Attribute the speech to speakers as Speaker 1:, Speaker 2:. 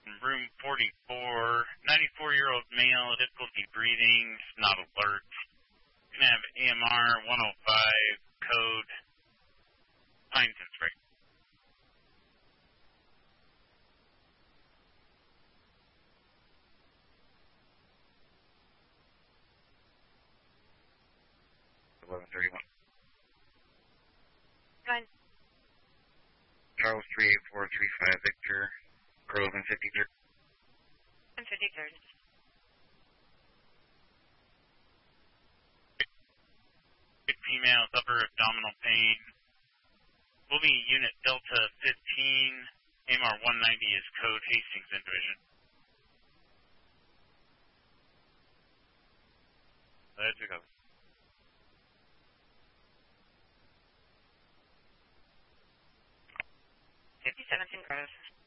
Speaker 1: room 44, 94-year-old male, difficulty breathing, not alert. Gonna have AMR 105 code, Pine Spray.
Speaker 2: Fine.
Speaker 3: Charles 38435 Victor, Grove and 53rd.
Speaker 2: I'm 53rd.
Speaker 1: Female with upper abdominal pain. Will be unit Delta 15, AMR 190 is code Hastings in division.
Speaker 3: Let's go.
Speaker 2: 57th in Grove.